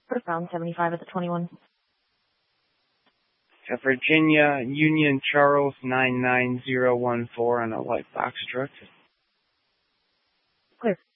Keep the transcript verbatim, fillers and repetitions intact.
Put a pound seventy-five at the twenty-one. Uh, Virginia, Union Charles nine nine zero one four on a light box truck. Clear.